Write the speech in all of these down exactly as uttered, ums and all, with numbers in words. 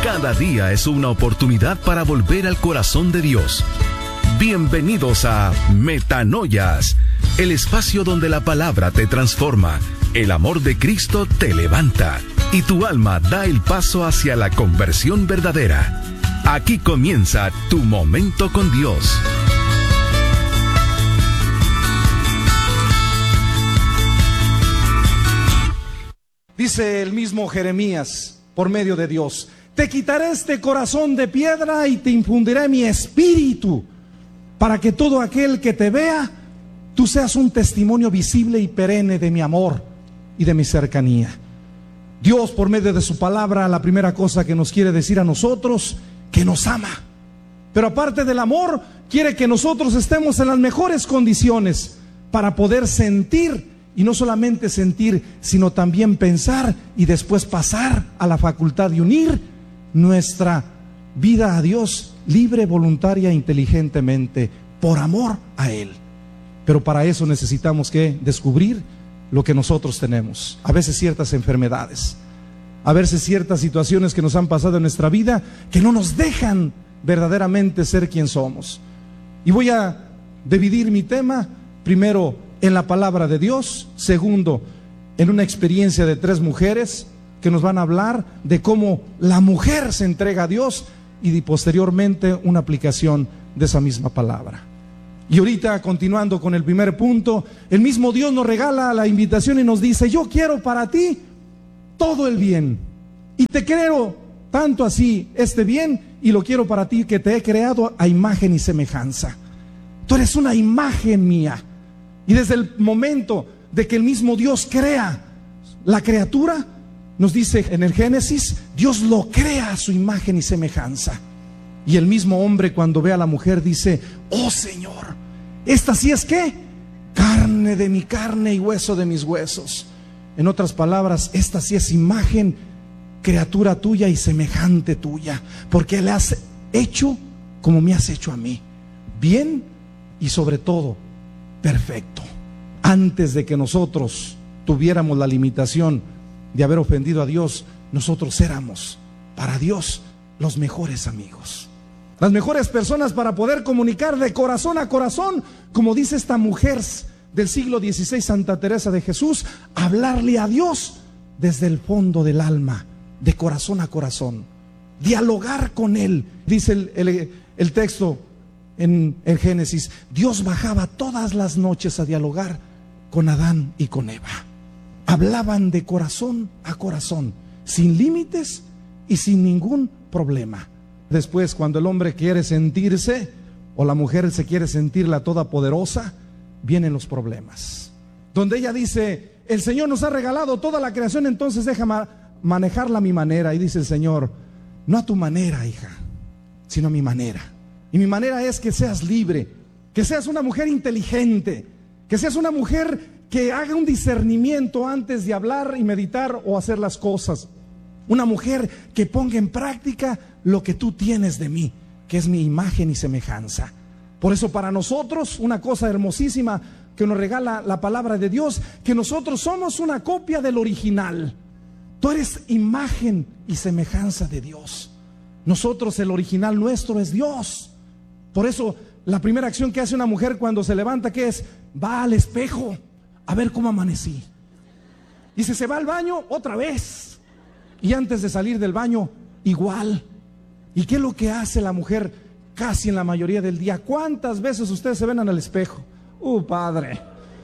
Cada día es una oportunidad para volver al corazón de Dios. Bienvenidos a Metanoias, el espacio donde la palabra te transforma, el amor de Cristo te levanta y tu alma da el paso hacia la conversión verdadera. Aquí comienza tu momento con Dios. Dice el mismo Jeremías, por medio de Dios: te quitaré este corazón de piedra y te infundiré mi espíritu, para que todo aquel que te vea, tú seas un testimonio visible y perenne de mi amor y de mi cercanía. Dios, por medio de su palabra, la primera cosa que nos quiere decir a nosotros, que nos ama. Pero aparte del amor, quiere que nosotros estemos en las mejores condiciones para poder sentir. Y no solamente sentir, sino también pensar y después pasar a la facultad de unir nuestra vida a Dios libre, voluntaria, inteligentemente, por amor a Él. Pero para eso necesitamos que descubrir lo que nosotros tenemos. A veces ciertas enfermedades, a veces ciertas situaciones que nos han pasado en nuestra vida que no nos dejan verdaderamente ser quien somos. Y voy a dividir mi tema, primero en la palabra de Dios, segundo en una experiencia de tres mujeres que nos van a hablar de cómo la mujer se entrega a Dios, y posteriormente una aplicación de esa misma palabra. Y ahorita, continuando con el primer punto, el mismo Dios nos regala la invitación y nos dice: yo quiero para ti todo el bien, y te quiero tanto así este bien, y lo quiero para ti, que te he creado a imagen y semejanza. Tú eres una imagen mía. Y desde el momento de que el mismo Dios crea la criatura, nos dice en el Génesis, Dios lo crea a su imagen y semejanza. Y el mismo hombre, cuando ve a la mujer, dice: oh Señor, esta sí es ¿qué? Carne de mi carne y hueso de mis huesos. En otras palabras, esta sí es imagen, criatura tuya y semejante tuya, porque le has hecho como me has hecho a mí, bien y sobre todo perfecto. Antes de que nosotros tuviéramos la limitación de haber ofendido a Dios, nosotros éramos para Dios los mejores amigos, las mejores personas para poder comunicar de corazón a corazón, como dice esta mujer del siglo dieciséis, Santa Teresa de Jesús, hablarle a Dios desde el fondo del alma, de corazón a corazón, dialogar con Él. Dice el, el, el texto en el Génesis: Dios bajaba todas las noches a dialogar con Adán y con Eva. Hablaban de corazón a corazón, sin límites y sin ningún problema. Después, cuando el hombre quiere sentirse, o la mujer se quiere sentir la todopoderosa, vienen los problemas. Donde ella dice: el Señor nos ha regalado toda la creación, entonces déjame manejarla a mi manera. Y dice el Señor: no a tu manera, hija, sino a mi manera. Y mi manera es que seas libre, que seas una mujer inteligente, que seas una mujer que haga un discernimiento antes de hablar y meditar o hacer las cosas. Una mujer que ponga en práctica lo que tú tienes de mí, que es mi imagen y semejanza. Por eso, para nosotros, una cosa hermosísima que nos regala la palabra de Dios, que nosotros somos una copia del original. Tú eres imagen y semejanza de Dios. Nosotros, el original nuestro es Dios. Por eso, la primera acción que hace una mujer cuando se levanta, ¿qué es? Va al espejo a ver cómo amanecí. Y si se va al baño, otra vez. Y antes de salir del baño, igual. ¿Y qué es lo que hace la mujer casi en la mayoría del día? ¿Cuántas veces ustedes se ven en el espejo? ¡Uh, padre!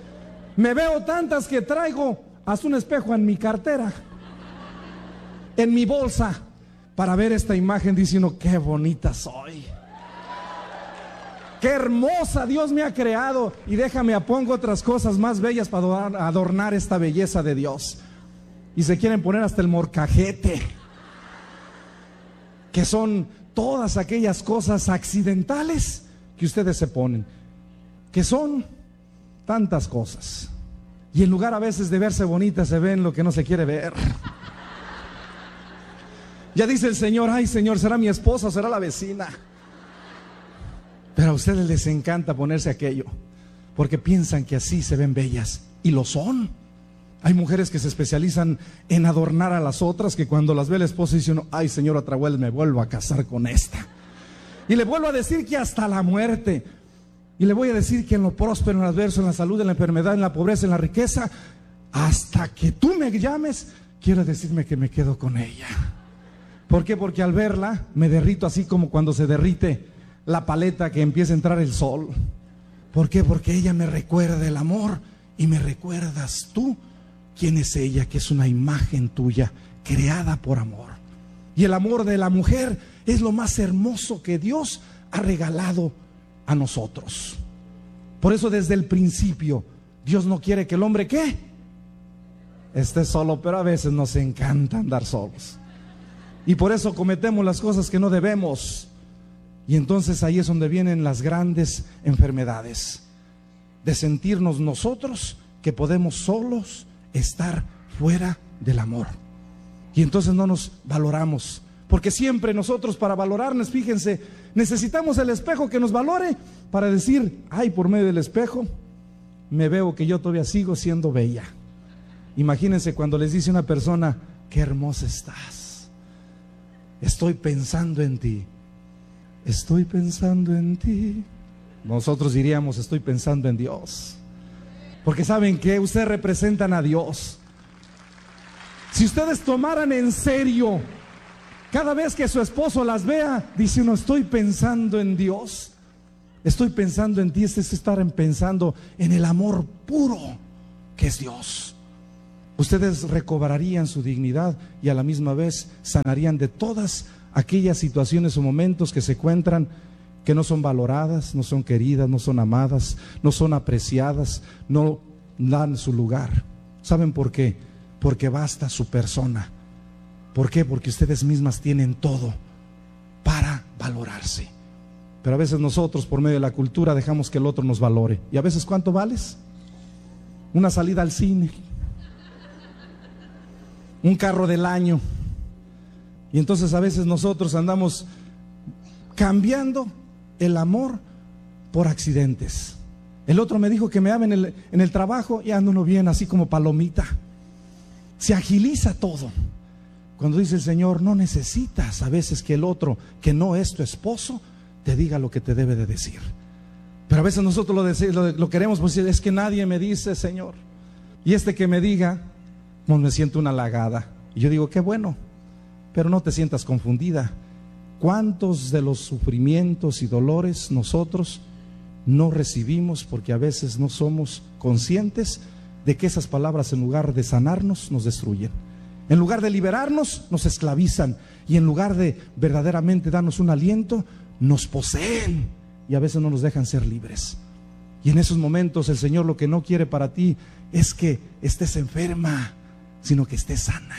Me veo tantas que traigo hasta un espejo en mi cartera, en mi bolsa, para ver esta imagen diciendo: qué bonita soy, qué hermosa Dios me ha creado, y déjame pongo otras cosas más bellas para adornar esta belleza de Dios. Y se quieren poner hasta el morcajete, que son todas aquellas cosas accidentales que ustedes se ponen, que son tantas cosas, y en lugar a veces de verse bonita, se ven lo que no se quiere ver. Ya dice el Señor: ay Señor, ¿será mi esposa o será la vecina? Pero a ustedes les encanta ponerse aquello, porque piensan que así se ven bellas, y lo son. Hay mujeres que se especializan en adornar a las otras, que cuando las ve el esposo dicen, ay, señora, otra vez me vuelvo a casar con esta. Y le vuelvo a decir que hasta la muerte. Y le voy a decir que en lo próspero, en lo adverso, en la salud, en la enfermedad, en la pobreza, en la riqueza, hasta que tú me llames, quiero decirme que me quedo con ella. ¿Por qué? Porque al verla me derrito así como cuando se derrite la paleta que empieza a entrar el sol. ¿Por qué? Porque ella me recuerda el amor y me recuerdas tú quién es ella, que es una imagen tuya creada por amor. Y el amor de la mujer es lo más hermoso que Dios ha regalado a nosotros. Por eso desde el principio Dios no quiere que el hombre ¿qué? Esté solo, pero a veces nos encanta andar solos. Y por eso cometemos las cosas que no debemos. Y entonces ahí es donde vienen las grandes enfermedades, de sentirnos nosotros que podemos solos estar fuera del amor. Y entonces no nos valoramos, porque siempre nosotros para valorarnos, fíjense, necesitamos el espejo que nos valore para decir, ay, por medio del espejo me veo que yo todavía sigo siendo bella. Imagínense cuando les dice una persona, qué hermosa estás, estoy pensando en ti, estoy pensando en ti. Nosotros diríamos, estoy pensando en Dios. Porque ¿saben qué? Ustedes representan a Dios. Si ustedes tomaran en serio, cada vez que su esposo las vea, dice uno, estoy pensando en Dios, estoy pensando en ti. Este es estar pensando en el amor puro que es Dios. Ustedes recobrarían su dignidad y a la misma vez sanarían de todas aquellas situaciones o momentos que se encuentran que no son valoradas, no son queridas, no son amadas, no son apreciadas, no dan su lugar. ¿Saben por qué? Porque basta su persona. ¿Por qué? Porque ustedes mismas tienen todo para valorarse. Pero a veces nosotros por medio de la cultura dejamos que el otro nos valore. ¿Y a veces cuánto vales? Una salida al cine, un carro del año. Y entonces a veces nosotros andamos cambiando el amor por accidentes. El otro me dijo que me ama en el, en el trabajo y ando uno bien así como palomita. Se agiliza todo. Cuando dice el Señor, no necesitas a veces que el otro, que no es tu esposo, te diga lo que te debe de decir. Pero a veces nosotros lo, dec- lo, lo queremos pues es que nadie me dice, Señor. Y este que me diga, pues me siento una halagada. Y yo digo, qué bueno, pero no te sientas confundida. ¿Cuántos de los sufrimientos y dolores nosotros no recibimos porque a veces no somos conscientes de que esas palabras en lugar de sanarnos nos destruyen? En lugar de liberarnos nos esclavizan y en lugar de verdaderamente darnos un aliento nos poseen y a veces no nos dejan ser libres. Y en esos momentos el Señor lo que no quiere para ti es que estés enferma, sino que estés sana.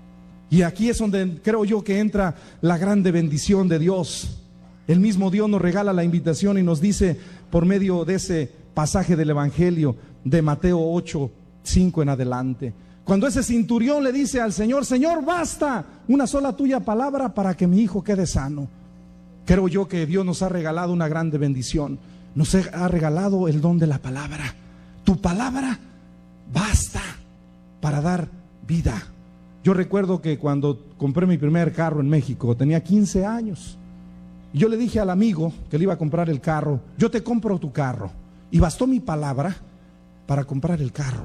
Y aquí es donde creo yo que entra la grande bendición de Dios. El mismo Dios nos regala la invitación y nos dice por medio de ese pasaje del Evangelio de Mateo ocho, cinco en adelante. Cuando ese centurión le dice al Señor, Señor, basta una sola tuya palabra para que mi hijo quede sano. Creo yo que Dios nos ha regalado una grande bendición. Nos ha regalado el don de la palabra. Tu palabra basta para dar vida. Yo recuerdo que cuando compré mi primer carro en México, tenía quince años. Yo le dije al amigo que le iba a comprar el carro, yo te compro tu carro. Y bastó mi palabra para comprar el carro.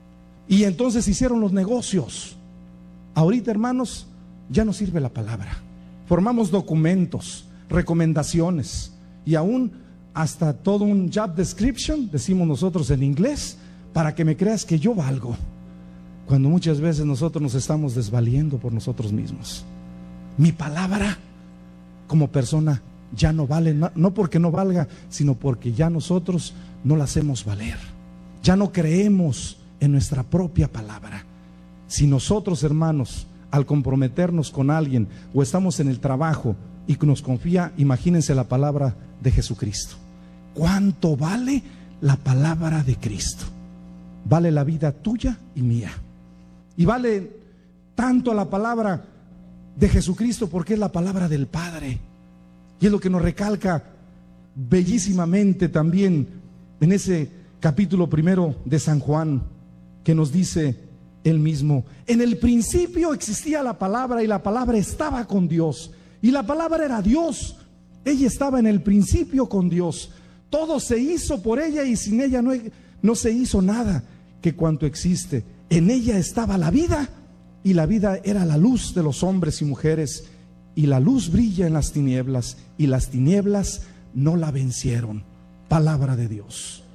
Y entonces hicieron los negocios. Ahorita, hermanos, ya no sirve la palabra. Formamos documentos, recomendaciones y aún hasta todo un job description, decimos nosotros en inglés, para que me creas que yo valgo. Cuando muchas veces nosotros nos estamos desvaliendo por nosotros mismos. Mi palabra como persona ya no vale, no, no porque no valga, sino porque ya nosotros no la hacemos valer. Ya no creemos en nuestra propia palabra. Si nosotros, hermanos, al comprometernos con alguien o estamos en el trabajo y que nos confía, imagínense la palabra de Jesucristo. ¿Cuánto vale la palabra de Cristo? Vale la vida tuya y mía. Y vale tanto la palabra de Jesucristo porque es la palabra del Padre. Y es lo que nos recalca bellísimamente también en ese capítulo primero de San Juan, que nos dice Él mismo. En el principio existía la palabra y la palabra estaba con Dios. Y la palabra era Dios. Ella estaba en el principio con Dios. Todo se hizo por ella y sin ella no, no se hizo nada que cuanto existe. En ella estaba la vida y la vida era la luz de los hombres y mujeres. Y la luz brilla en las tinieblas y las tinieblas no la vencieron. Palabra de Dios.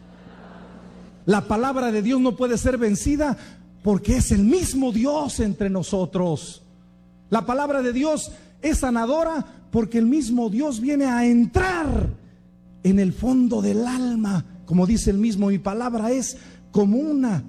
La palabra de Dios no puede ser vencida porque es el mismo Dios entre nosotros. La palabra de Dios es sanadora porque el mismo Dios viene a entrar en el fondo del alma. Como dice el mismo, mi palabra es como una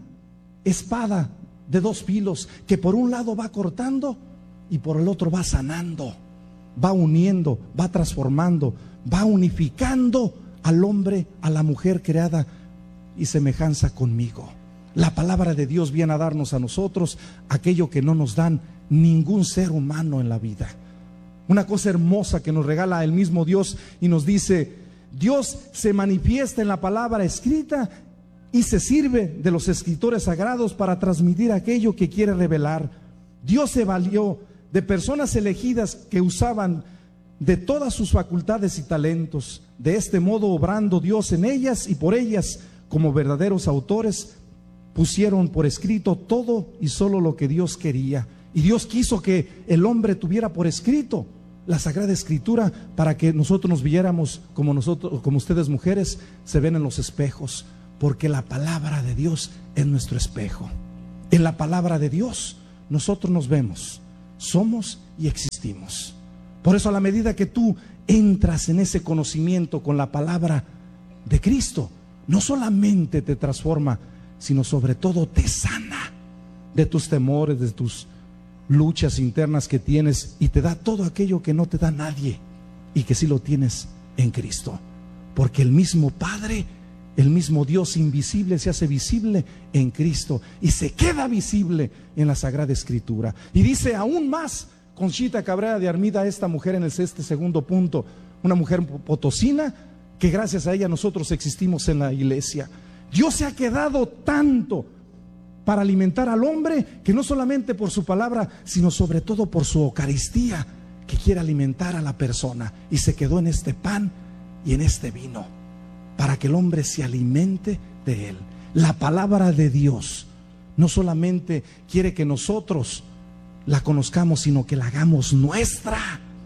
espada de dos filos que por un lado va cortando y por el otro va sanando, va uniendo, va transformando, va unificando al hombre, a la mujer creada y semejanza conmigo. La palabra de Dios viene a darnos a nosotros aquello que no nos dan ningún ser humano en la vida. Una cosa hermosa que nos regala el mismo Dios y nos dice: Dios se manifiesta en la palabra escrita y se sirve de los escritores sagrados para transmitir aquello que quiere revelar. Dios se valió de personas elegidas que usaban de todas sus facultades y talentos. De este modo, obrando Dios en ellas y por ellas, como verdaderos autores, pusieron por escrito todo y solo lo que Dios quería. Y Dios quiso que el hombre tuviera por escrito la Sagrada Escritura para que nosotros nos viéramos como nosotros, como ustedes mujeres se ven en los espejos, porque la palabra de Dios es nuestro espejo. En la palabra de Dios nosotros nos vemos, somos y existimos. Por eso, a la medida que tú entras en ese conocimiento con la palabra de Cristo, no solamente te transforma, sino sobre todo te sana de tus temores, de tus luchas internas que tienes, y te da todo aquello que no te da nadie y que sí lo tienes en Cristo. Porque el mismo Padre, el mismo Dios invisible se hace visible en Cristo y se queda visible en la Sagrada Escritura. Y dice aún más Conchita Cabrera de Armida, esta mujer en el este segundo punto, una mujer potosina que gracias a ella nosotros existimos en la iglesia. Dios se ha quedado tanto para alimentar al hombre, que no solamente por su palabra, sino sobre todo por su Eucaristía, que quiere alimentar a la persona, y se quedó en este pan y en este vino para que el hombre se alimente de él. La palabra de Dios no solamente quiere que nosotros la conozcamos, sino que la hagamos nuestra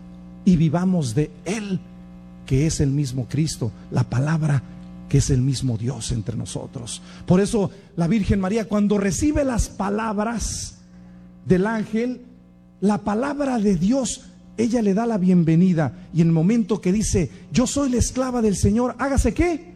y vivamos de él, que es el mismo Cristo, la palabra que es el mismo Dios entre nosotros. Por eso la Virgen María, cuando recibe las palabras del ángel, la palabra de Dios, ella le da la bienvenida, y en el momento que dice: yo soy la esclava del Señor, hágase ¿qué?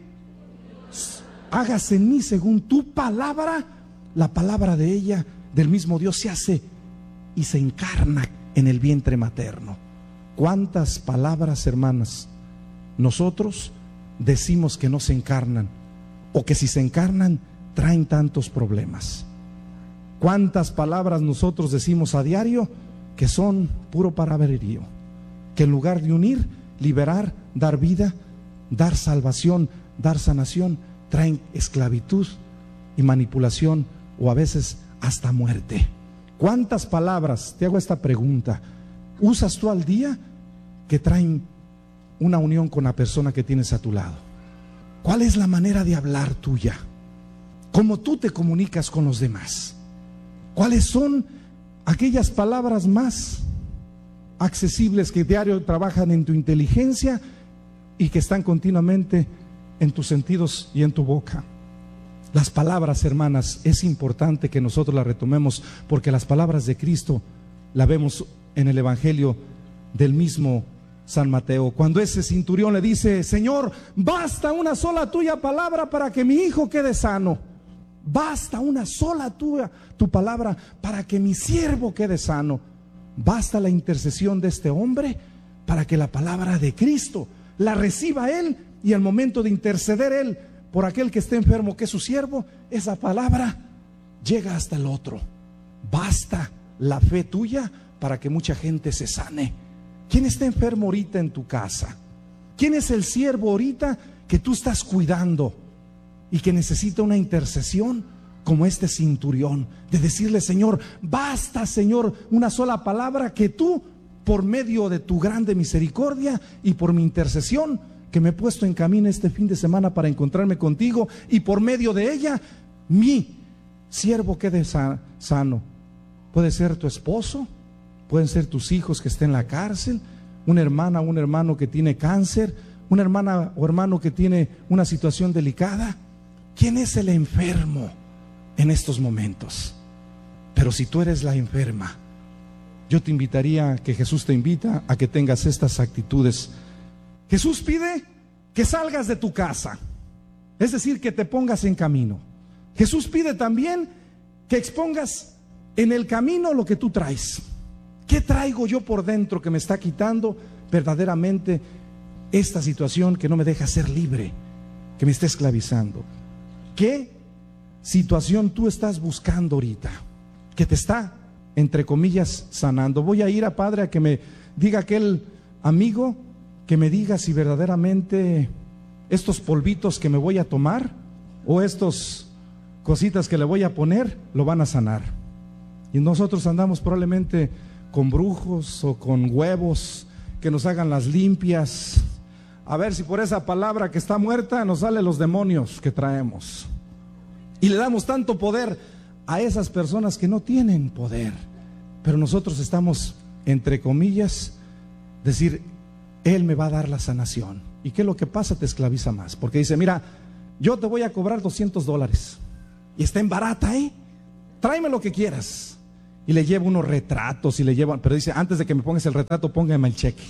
Hágase en mí según tu palabra. La palabra de ella, del mismo Dios, se hace y se encarna en el vientre materno. ¿Cuántas palabras, hermanas, nosotros decimos que no se encarnan, o que si se encarnan traen tantos problemas? ¿Cuántas palabras nosotros decimos a diario que son puro palabrerío, que en lugar de unir, liberar, dar vida, dar salvación, dar sanación, traen esclavitud y manipulación, o a veces hasta muerte? ¿Cuántas palabras, te hago esta pregunta, usas tú al día que traen una unión con la persona que tienes a tu lado? ¿Cuál es la manera de hablar tuya? ¿Cómo tú te comunicas con los demás? ¿Cuáles son aquellas palabras más accesibles que diario trabajan en tu inteligencia y que están continuamente en tus sentidos y en tu boca? Las palabras, hermanas, es importante que nosotros las retomemos, porque las palabras de Cristo la vemos en el Evangelio del mismo San Mateo, cuando ese centurión le dice: Señor, basta una sola tuya palabra para que mi hijo quede sano. Basta una sola tuya, tu palabra para que mi siervo quede sano. Basta la intercesión de este hombre para que la palabra de Cristo la reciba él, y al momento de interceder él por aquel que esté enfermo, que es su siervo, esa palabra llega hasta el otro. Basta la fe tuya para que mucha gente se sane. ¿Quién está enfermo ahorita en tu casa? ¿Quién es el siervo ahorita que tú estás cuidando y que necesita una intercesión como este centurión, de decirle: Señor, basta, Señor, una sola palabra que tú, por medio de tu grande misericordia y por mi intercesión, que me he puesto en camino este fin de semana para encontrarme contigo, y por medio de ella, mi siervo quede sano. Puede ser tu esposo, pueden ser tus hijos que estén en la cárcel, una hermana o un hermano que tiene cáncer, una hermana o hermano que tiene una situación delicada. ¿Quién es el enfermo en estos momentos? Pero si tú eres la enferma, yo te invitaría, que Jesús te invita a que tengas estas actitudes. Jesús pide que salgas de tu casa, es decir, que te pongas en camino. Jesús pide también que expongas en el camino lo que tú traes. ¿Qué traigo yo por dentro que me está quitando verdaderamente esta situación que no me deja ser libre, que me está esclavizando? ¿Qué situación tú estás buscando ahorita que te está, entre comillas, sanando? Voy a ir a Padre a que me diga aquel amigo, que me diga si verdaderamente estos polvitos que me voy a tomar o estos cositas que le voy a poner lo van a sanar. Y nosotros andamos probablemente con brujos o con huevos que nos hagan las limpias, a ver si por esa palabra que está muerta nos salen los demonios que traemos. Y le damos tanto poder a esas personas que no tienen poder, pero nosotros estamos, entre comillas, decir: Él me va a dar la sanación. ¿Y qué es lo que pasa? Te esclaviza más, porque dice: mira, yo te voy a cobrar doscientos dólares y está en barata, ¿eh? Tráeme lo que quieras. Y le lleva unos retratos y le lleva, pero dice: antes de que me pongas el retrato, póngame el cheque.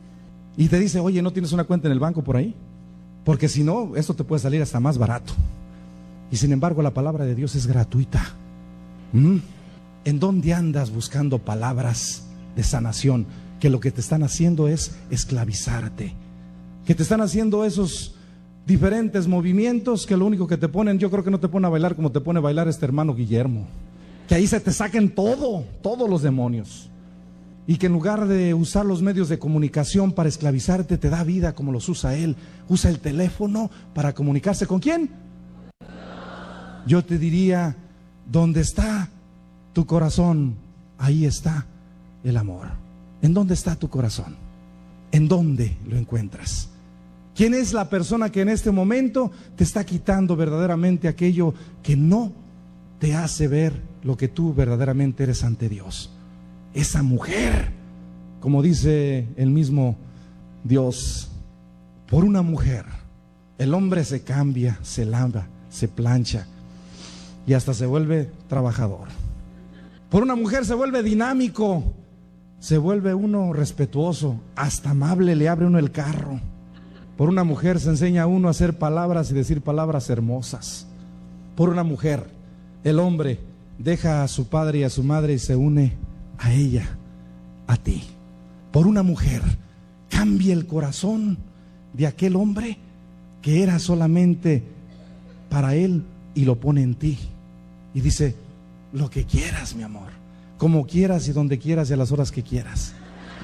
Y te dice: oye, ¿no tienes una cuenta en el banco por ahí? Porque si no, esto te puede salir hasta más barato. Y sin embargo, la palabra de Dios es gratuita. ¿Mm? ¿En dónde andas buscando palabras de sanación que lo que te están haciendo es esclavizarte? Que te están haciendo esos diferentes movimientos que lo único que te ponen, yo creo que no te pone a bailar como te pone a bailar este hermano Guillermo. Que ahí se te saquen todo, todos los demonios. Y que en lugar de usar los medios de comunicación para esclavizarte, te da vida como los usa él. Usa el teléfono para comunicarse ¿con quién? Yo te diría: ¿dónde está tu corazón? Ahí está el amor. ¿En dónde está tu corazón? ¿En dónde lo encuentras? ¿Quién es la persona que en este momento te está quitando verdaderamente aquello que no te hace ver lo que tú verdaderamente eres ante Dios? Esa mujer, como dice el mismo Dios, por una mujer el hombre se cambia, se lava, se plancha y hasta se vuelve trabajador. Por una mujer se vuelve dinámico, se vuelve uno respetuoso, hasta amable, le abre uno el carro. Por una mujer se enseña a uno a hacer palabras y decir palabras hermosas. Por una mujer el hombre deja a su padre y a su madre y se une a ella, a ti. Por una mujer cambia el corazón de aquel hombre que era solamente para él y lo pone en ti. Y dice: lo que quieras, mi amor, como quieras y donde quieras y a las horas que quieras.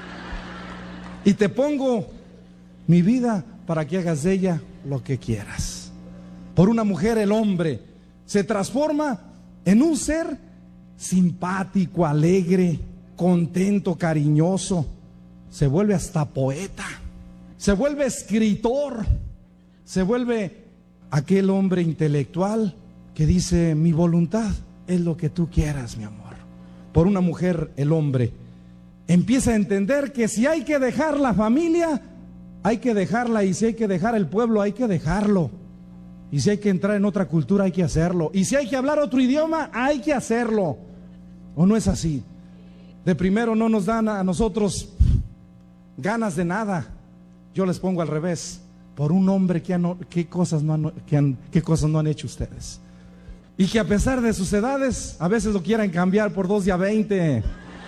Y te pongo mi vida para que hagas de ella lo que quieras. Por una mujer el hombre se transforma en un ser simpático, alegre, contento, cariñoso. Se vuelve hasta poeta, se vuelve escritor, se vuelve aquel hombre intelectual que dice: mi voluntad es lo que tú quieras, mi amor. Por una mujer el hombre empieza a entender que si hay que dejar la familia, hay que dejarla, y si hay que dejar el pueblo, hay que dejarlo. Y si hay que entrar en otra cultura, hay que hacerlo. Y si hay que hablar otro idioma, hay que hacerlo. ¿O no es así? De primero no nos dan a nosotros ganas de nada. Yo les pongo al revés. Por un hombre, ¿qué, han, qué, cosas no han, qué, han, ¿qué cosas no han hecho ustedes? Y que a pesar de sus edades, a veces lo quieran cambiar por dos de a veinte.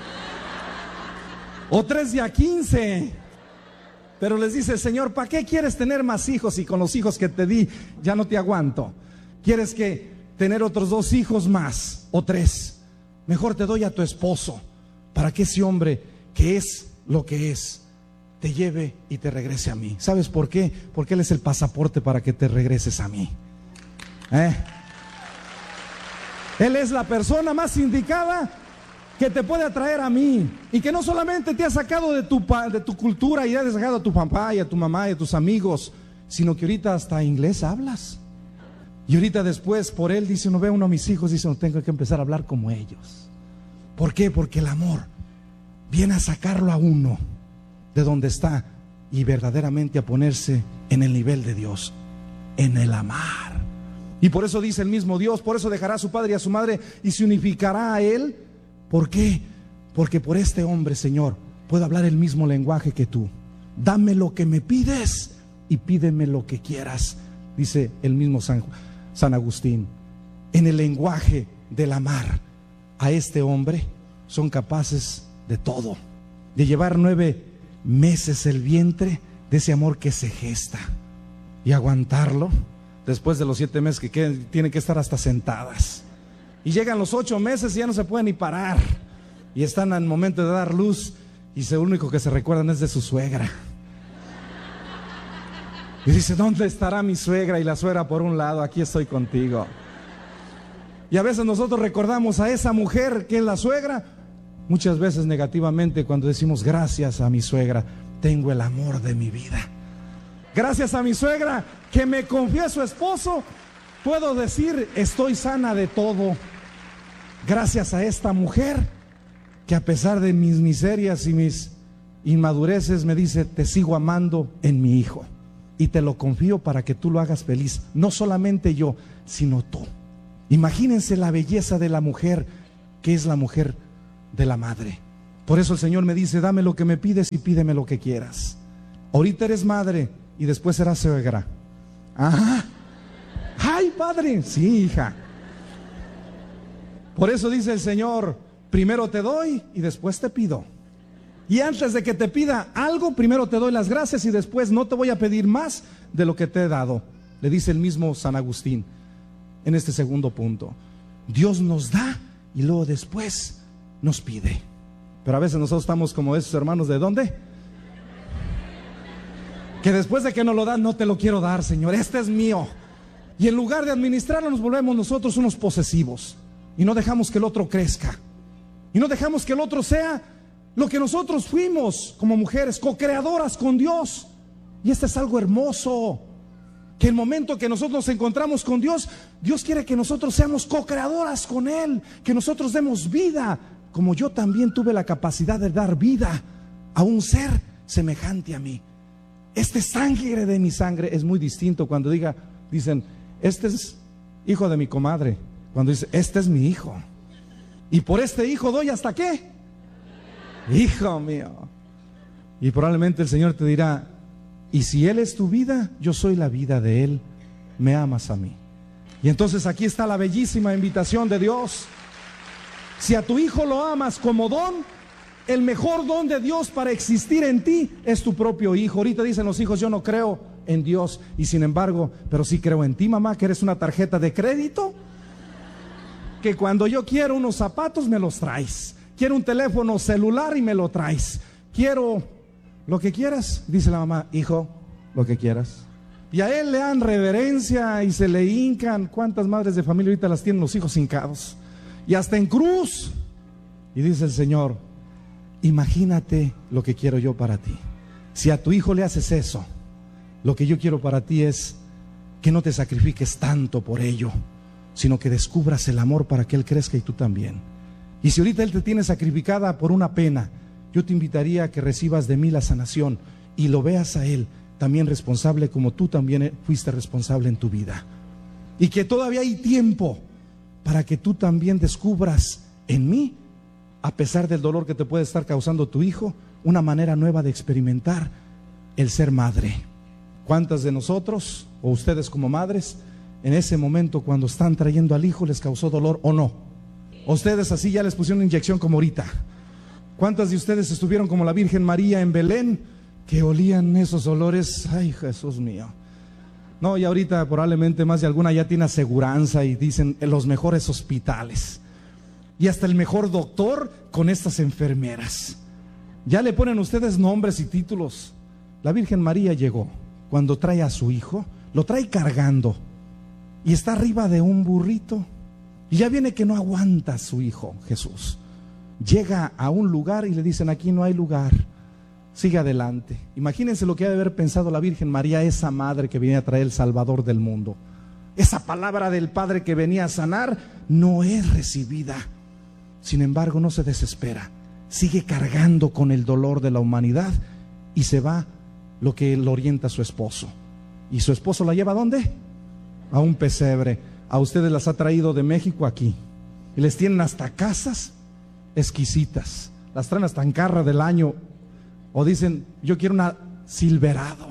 O tres de a quince. Pero les dice: Señor, ¿para qué quieres tener más hijos si con los hijos que te di ya no te aguanto? ¿Quieres que tener otros dos hijos más o tres? Mejor te doy a tu esposo para que ese hombre que es lo que es te lleve y te regrese a mí. ¿Sabes por qué? Porque Él es el pasaporte para que te regreses a mí. ¿Eh? Él es la persona más indicada que te puede atraer a mí, y que no solamente te ha sacado de tu, de tu cultura y ha sacado a tu papá y a tu mamá y a tus amigos, sino que ahorita hasta inglés hablas. Y ahorita después, por él, dice, uno ve a uno a mis hijos, dice, no tengo que empezar a hablar como ellos. ¿Por qué? Porque el amor viene a sacarlo a uno de donde está y verdaderamente a ponerse en el nivel de Dios, en el amar. Y por eso dice el mismo Dios, por eso dejará a su padre y a su madre y se unificará a él. ¿Por qué? Porque por este hombre, Señor, puedo hablar el mismo lenguaje que tú. Dame lo que me pides y pídeme lo que quieras, dice el mismo San, San Agustín. En el lenguaje del amar a este hombre son capaces de todo, de llevar nueve meses el vientre de ese amor que se gesta y aguantarlo. Después de los siete meses que queden, tienen que estar hasta sentadas. Y llegan los ocho meses y ya no se pueden ni parar. Y están al momento de dar luz y lo único que se recuerdan es de su suegra. Y dice, ¿dónde estará mi suegra? Y la suegra por un lado, aquí estoy contigo. Y a veces nosotros recordamos a esa mujer que es la suegra, muchas veces negativamente, cuando decimos, gracias a mi suegra, tengo el amor de mi vida. Gracias a mi suegra que me confió a su esposo, puedo decir, estoy sana de todo. Gracias a esta mujer que a pesar de mis miserias y mis inmadureces me dice, te sigo amando en mi hijo y te lo confío para que tú lo hagas feliz. No solamente yo, sino tú. Imagínense la belleza de la mujer, que es la mujer de la madre. Por eso el Señor me dice, dame lo que me pides y pídeme lo que quieras. Ahorita eres madre y después serás suegra. Ajá. ¡Ay, padre! Sí, hija. Por eso dice el Señor, primero te doy y después te pido. Y antes de que te pida algo, primero te doy las gracias y después no te voy a pedir más de lo que te he dado. Le dice el mismo San Agustín en este segundo punto. Dios nos da y luego después nos pide. Pero a veces nosotros estamos como esos hermanos, ¿de dónde? Que después de que nos lo dan, no te lo quiero dar, Señor, este es mío. Y en lugar de administrarlo, nos volvemos nosotros unos posesivos. Y no dejamos que el otro crezca. Y no dejamos que el otro sea lo que nosotros fuimos como mujeres, co-creadoras con Dios. Y este es algo hermoso. Que el momento que nosotros nos encontramos con Dios, Dios quiere que nosotros seamos co-creadoras con Él. Que nosotros demos vida, como yo también tuve la capacidad de dar vida a un ser semejante a mí. Este sangre de mi sangre es muy distinto cuando diga, dicen, este es hijo de mi comadre. Cuando dice, este es mi hijo. Y por este hijo doy hasta qué. Hijo mío. Y probablemente el Señor te dirá, y si Él es tu vida, yo soy la vida de Él. Me amas a mí. Y entonces aquí está la bellísima invitación de Dios. Si a tu hijo lo amas como don, el mejor don de Dios para existir en ti es tu propio hijo. Ahorita dicen los hijos, yo no creo en Dios, y sin embargo, pero sí creo en ti, mamá, que eres una tarjeta de crédito, que cuando yo quiero unos zapatos me los traes, quiero un teléfono celular y me lo traes, quiero lo que quieras, dice la mamá, hijo, lo que quieras. Y a él le dan reverencia y se le hincan. ¿Cuántas madres de familia ahorita las tienen los hijos hincados? Y hasta en cruz. Y dice el Señor, imagínate lo que quiero yo para ti. Si a tu hijo le haces eso, lo que yo quiero para ti es que no te sacrifiques tanto por ello, sino que descubras el amor para que él crezca y tú también. Y si ahorita él te tiene sacrificada por una pena, yo te invitaría a que recibas de mí la sanación y lo veas a él también responsable como tú también fuiste responsable en tu vida. Y que todavía hay tiempo para que tú también descubras en mí, a pesar del dolor que te puede estar causando tu hijo, una manera nueva de experimentar el ser madre. ¿Cuántas de nosotros, o ustedes como madres, en ese momento cuando están trayendo al hijo les causó dolor o no? ¿O ustedes así ya les pusieron una inyección como ahorita? ¿Cuántas de ustedes estuvieron como la Virgen María en Belén, que olían esos olores? Ay, Jesús mío. No, y ahorita probablemente más de alguna ya tiene aseguranza y dicen en los mejores hospitales. Y hasta el mejor doctor con estas enfermeras. Ya le ponen ustedes nombres y títulos. La Virgen María llegó cuando trae a su hijo, lo trae cargando y está arriba de un burrito Y ya viene que no aguanta a su hijo Jesús. Llega a un lugar y le dicen: aquí no hay lugar, sigue adelante. Imagínense lo que ha de haber pensado la Virgen María, esa madre que venía a traer el Salvador del mundo. Esa palabra del Padre que venía a sanar no es recibida. Sin embargo, no se desespera, sigue cargando con el dolor de la humanidad y se va lo que lo orienta a su esposo. ¿Y su esposo la lleva a dónde? A un pesebre. A ustedes las ha traído de México aquí y les tienen hasta casas exquisitas, las traen hasta en carro del año, o dicen: yo quiero una Silverado,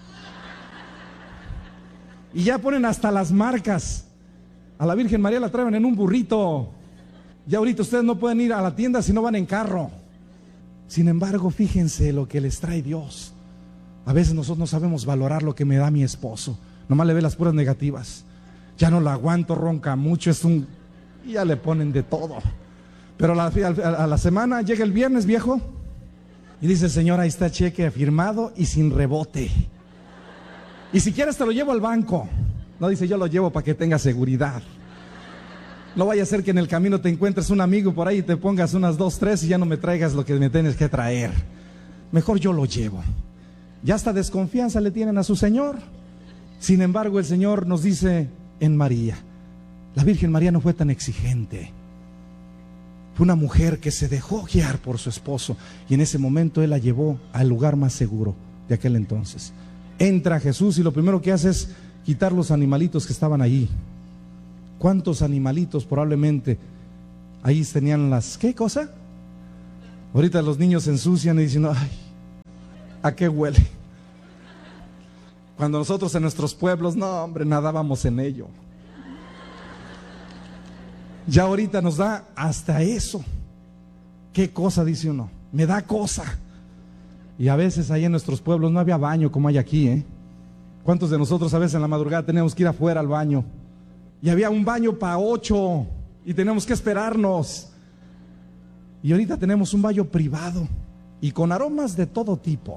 y ya ponen hasta las marcas. A la Virgen María la traen en un burrito. Ya ahorita ustedes no pueden ir a la tienda si no van en carro. Sin embargo, fíjense lo que les trae Dios. A veces nosotros no sabemos valorar lo que me da mi esposo, nomás le ve las puras negativas. Ya no la aguanto, ronca mucho, es un... y ya le ponen de todo. Pero a la, a la semana llega el viernes, viejo, y dice: señor, ahí está cheque firmado y sin rebote. Y si quieres te lo llevo al banco. No, dice: yo lo llevo para que tenga seguridad. No vaya a ser que en el camino te encuentres un amigo por ahí y te pongas unas dos, tres y ya no me traigas lo que me tienes que traer. Mejor yo lo llevo. Ya hasta desconfianza le tienen a su Señor. Sin embargo, el Señor nos dice en María, la Virgen María no fue tan exigente. Fue una mujer que se dejó guiar por su esposo, y en ese momento Él la llevó al lugar más seguro de aquel entonces. Entra Jesús y lo primero que hace es quitar los animalitos que estaban allí. ¿Cuántos animalitos probablemente ahí tenían las... ¿qué cosa? Ahorita los niños se ensucian y dicen: ay, ¿a qué huele? Cuando nosotros en nuestros pueblos, no hombre, nadábamos en ello. Ya ahorita nos da hasta eso. ¿Qué cosa? Dice uno, me da cosa. Y a veces ahí en nuestros pueblos no había baño como hay aquí, ¿eh? ¿Cuántos de nosotros a veces en la madrugada teníamos que ir afuera al baño? Y había un baño para ocho y tenemos que esperarnos. Y ahorita tenemos un baño privado y con aromas de todo tipo,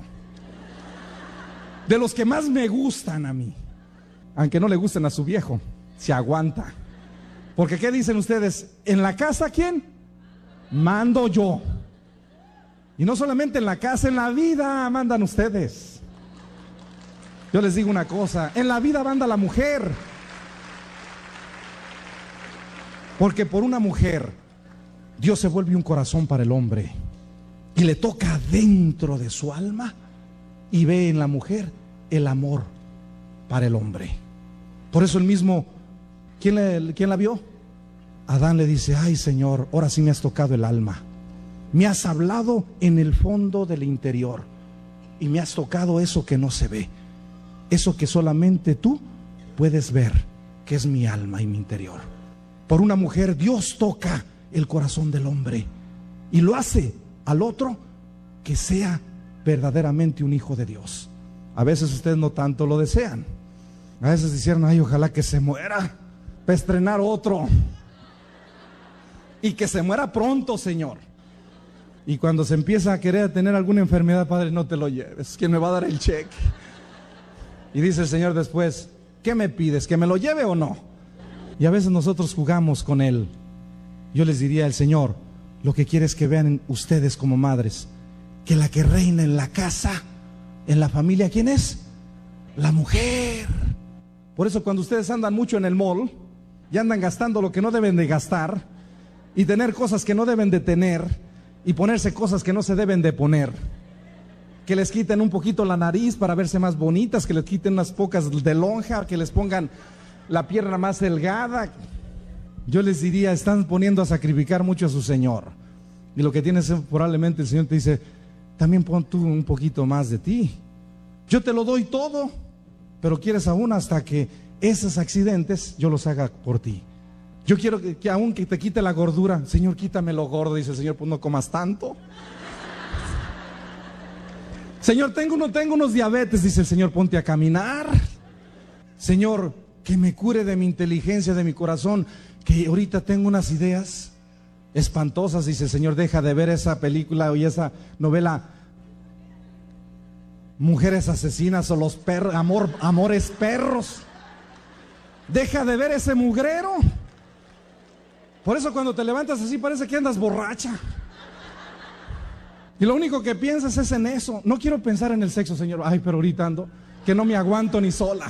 de los que más me gustan a mí, aunque no le gusten a su viejo, se aguanta. Porque ¿qué dicen ustedes? En la casa, ¿quién? Mando yo. Y no solamente en la casa, en la vida mandan ustedes. Yo les digo una cosa, en la vida manda la mujer. Porque por una mujer Dios se vuelve un corazón para el hombre y le toca dentro de su alma y ve en la mujer el amor para el hombre. Por eso el mismo, ¿quién, le, quién la vio? Adán le dice: ay Señor, ahora sí me has tocado el alma, me has hablado en el fondo del interior y me has tocado eso que no se ve, eso que solamente tú puedes ver, que es mi alma y mi interior. Por una mujer Dios toca el corazón del hombre y lo hace al otro que sea verdaderamente un hijo de Dios. A veces ustedes no tanto lo desean. A veces dicen: ay, ojalá que se muera para estrenar otro, y que se muera pronto, Señor. Y cuando se empieza a querer tener alguna enfermedad: Padre, no te lo lleves, ¿quién me va a dar el cheque? Y dice el Señor después: ¿qué me pides? ¿Que me lo lleve o no? Y a veces nosotros jugamos con Él. Yo les diría: el Señor lo que quiere es que vean ustedes como madres que la que reina en la casa, en la familia, ¿quién es? La mujer. Por eso cuando ustedes andan mucho en el mall y andan gastando lo que no deben de gastar y tener cosas que no deben de tener y ponerse cosas que no se deben de poner, que les quiten un poquito la nariz para verse más bonitas, que les quiten unas pocas de lonja, que les pongan la pierna más delgada, yo les diría: están poniendo a sacrificar mucho a su Señor. Y lo que tienes, probablemente el Señor te dice: también pon tú un poquito más de ti. Yo te lo doy todo, pero quieres aún hasta que esos accidentes yo los haga por ti. Yo quiero que, que aún que te quite la gordura. Señor, quítame lo gordo. Dice el Señor: pues no comas tanto. Señor, tengo, no tengo unos diabetes. Dice el Señor: ponte a caminar. Señor, que me cure de mi inteligencia, de mi corazón, que ahorita tengo unas ideas espantosas. Dice el Señor: deja de ver esa película y esa novela Mujeres Asesinas o los perros, amor, Amores Perros. Deja de ver ese mugrero Por eso cuando te levantas así parece que andas borracha. Y lo único que piensas es en eso. No quiero pensar en el sexo, Señor. Ay, pero ahorita ando, que no me aguanto ni sola.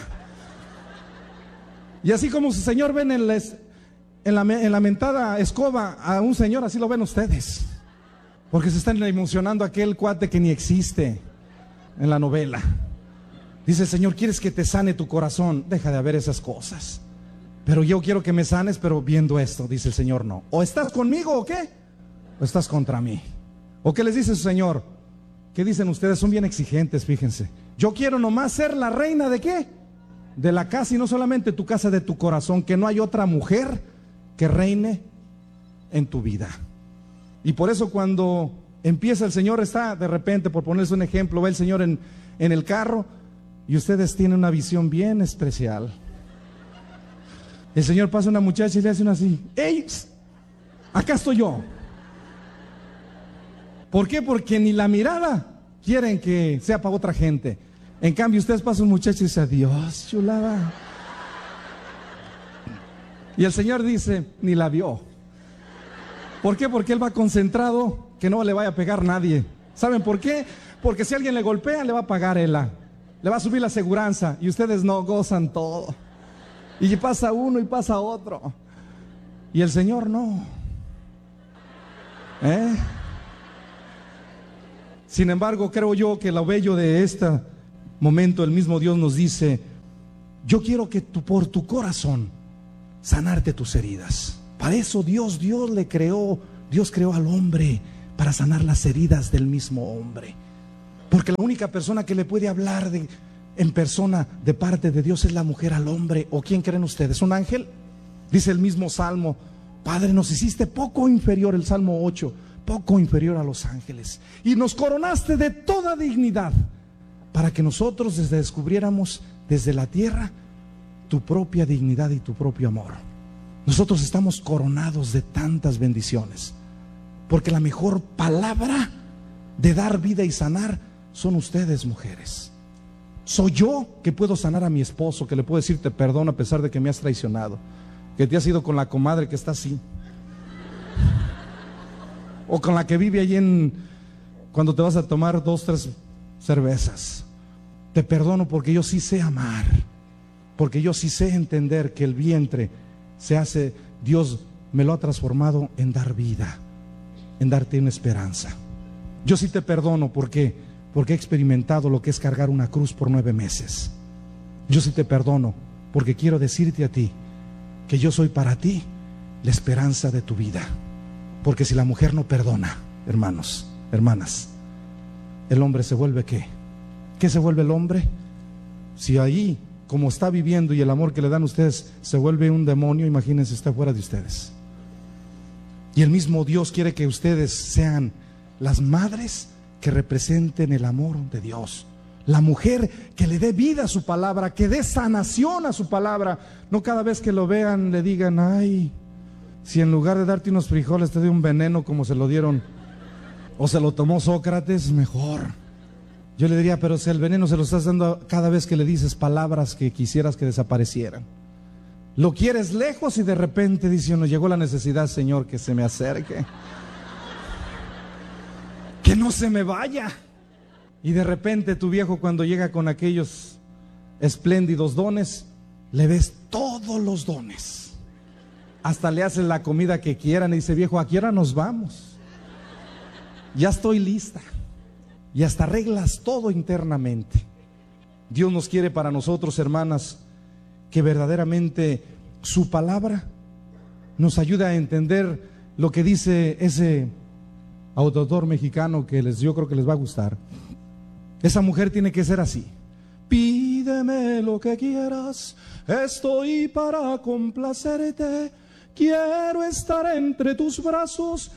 Y así como su Señor ven en la, en, la, en la mentada escoba a un señor, así lo ven ustedes. Porque se están emocionando aquel cuate que ni existe en la novela. Dice el Señor, ¿quieres que te sane tu corazón? Deja de haber esas cosas. Pero yo quiero que me sanes, pero viendo esto, dice el Señor, no. O estás conmigo o qué, o estás contra mí. ¿O qué les dice su Señor? ¿Qué dicen ustedes? Son bien exigentes, fíjense. Yo quiero nomás ser la reina de qué, de la casa, y no solamente tu casa, de tu corazón. Que no hay otra mujer que reine en tu vida. Y por eso cuando empieza el Señor, está de repente, por ponerse un ejemplo, va el Señor en, en el carro, y ustedes tienen una visión bien especial. El Señor pasa a una muchacha y le hace una así: ¡Ey! Acá estoy yo. ¿Por qué? Porque ni la mirada quieren que sea para otra gente. En cambio, ustedes pasan a un muchacho y dicen: adiós, chulada. Y el Señor dice: ni la vio. ¿Por qué? Porque Él va concentrado que no le vaya a pegar nadie. ¿Saben por qué? Porque si alguien le golpea, le va a pagar Él. Le va a subir la aseguranza, y ustedes no gozan todo. Y pasa uno y pasa otro. Y el Señor no. ¿Eh? Sin embargo, creo yo que lo bello de este momento, el mismo Dios nos dice: yo quiero que tú, por tu corazón, sanarte tus heridas. Para eso Dios, Dios le creó, Dios creó al hombre para sanar las heridas del mismo hombre. Porque la única persona que le puede hablar de, en persona de parte de Dios es la mujer al hombre. ¿O quién creen ustedes? ¿Un ángel? Dice el mismo Salmo: Padre, nos hiciste poco inferior, el Salmo ocho, poco inferior a los ángeles, y nos coronaste de toda dignidad, para que nosotros desde descubriéramos desde la tierra tu propia dignidad y tu propio amor. Nosotros estamos coronados de tantas bendiciones, porque la mejor palabra de dar vida y sanar son ustedes, mujeres. Soy yo que puedo sanar a mi esposo, que le puedo decir te perdono a pesar de que me has traicionado, que te has ido con la comadre que está así, o con la que vive allí en, cuando te vas a tomar dos, tres cervezas. Te perdono porque yo sí sé amar, porque yo sí sé entender que el vientre se hace, Dios me lo ha transformado en dar vida, en darte una esperanza. Yo sí te perdono porque, porque he experimentado lo que es cargar una cruz por nueve meses. Yo sí te perdono porque quiero decirte a ti que yo soy para ti la esperanza de tu vida. Porque si la mujer no perdona, hermanos, hermanas, el hombre se vuelve ¿qué? ¿Qué se vuelve el hombre? Si ahí, como está viviendo, y el amor que le dan ustedes se vuelve un demonio, imagínense, está fuera de ustedes. Y el mismo Dios quiere que ustedes sean las madres que representen el amor de Dios. La mujer que le dé vida a su palabra, que dé sanación a su palabra. No cada vez que lo vean le digan: ay, si en lugar de darte unos frijoles te doy un veneno como se lo dieron o se lo tomó Sócrates, mejor. Yo le diría: pero si el veneno se lo estás dando cada vez que le dices palabras que quisieras que desaparecieran. Lo quieres lejos y de repente dice uno: llegó la necesidad, Señor, que se me acerque, que no se me vaya. Y de repente tu viejo, cuando llega con aquellos espléndidos dones, le ves todos los dones. Hasta le haces la comida que quieran y dice: viejo, ¿a qué hora nos vamos? Ya estoy lista. Y hasta arreglas todo internamente. Dios nos quiere para nosotros, hermanas, que verdaderamente su palabra nos ayude a entender lo que dice ese autor mexicano que les, yo creo que les va a gustar. Esa mujer tiene que ser así: pídeme lo que quieras, estoy para complacerte, quiero estar entre tus brazos